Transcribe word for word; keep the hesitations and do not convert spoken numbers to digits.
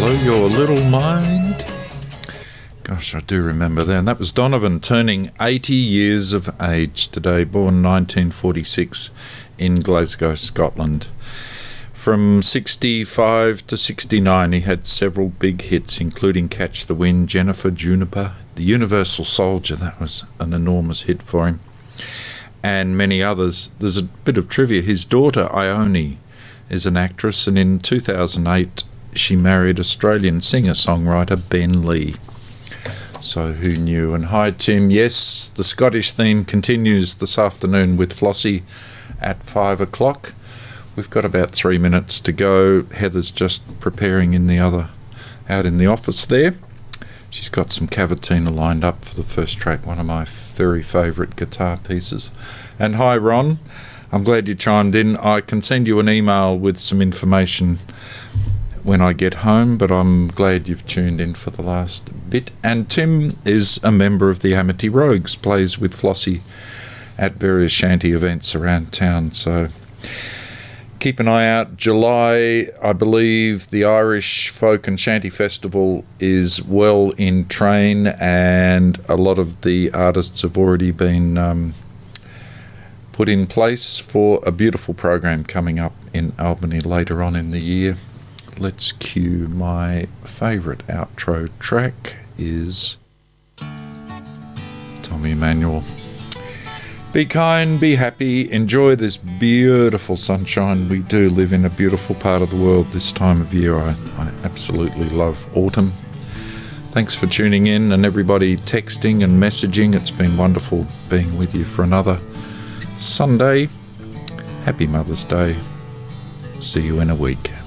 Blow Your Little Mind. Gosh, I do remember that. And that was Donovan, turning eighty years of age today, born nineteen forty-six in Glasgow, Scotland. From sixty-five to sixty-nine, he had several big hits, including Catch the Wind, Jennifer, Juniper, The Universal Soldier. That was an enormous hit for him. And many others. There's a bit of trivia. His daughter, Ione, is an actress, and in two thousand eight, she married Australian singer-songwriter Ben Lee. So who knew? And hi, Tim. Yes, the Scottish theme continues this afternoon with Flossie at five o'clock. We've got about three minutes to go. Heather's just preparing in the other, out in the office there. She's got some cavatina lined up for the first track, one of my very favourite guitar pieces. And hi, Ron. I'm glad you chimed in. I can send you an email with some information when I get home, but I'm glad you've tuned in for the last bit. And Tim is a member of the Amity Rogues, plays with Flossie at various shanty events around town, so keep an eye out. July, I believe, the Irish Folk and Shanty Festival is well in train, and a lot of the artists have already been um, put in place for a beautiful program coming up in Albany later on in the year. Let's cue my favourite outro track is Tommy Emmanuel. Be kind, be happy, enjoy this beautiful sunshine. We do live in a beautiful part of the world this time of year. I, I absolutely love autumn. Thanks for tuning in, and everybody texting and messaging. It's been wonderful being with you for another Sunday. Happy Mother's Day. See you in a week.